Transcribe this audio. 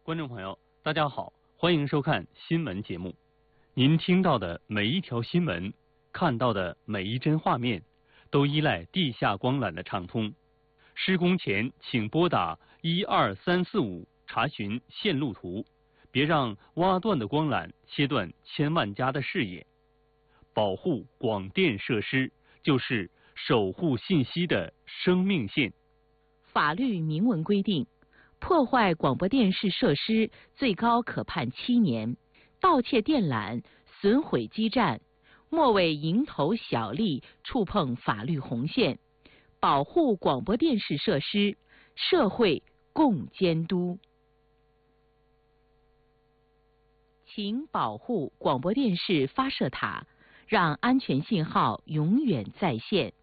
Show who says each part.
Speaker 1: 观众朋友，大家好，欢迎收看新闻节目。您听到的每一条新闻，看到的每一帧画面，都依赖地下光缆的畅通。施工前，请拨打12345查询线路图，别让挖断的光缆切断千万家的视野。保护广电设施，就是守护信息的生命线。
Speaker 2: 法律明文规定，破坏广播电视设施最高可判7年，盗窃电缆、损毁基站，莫为蝇头小利触碰法律红线。保护广播电视设施，社会共监督。请保护广播电视发射塔，让安全信号永远在线。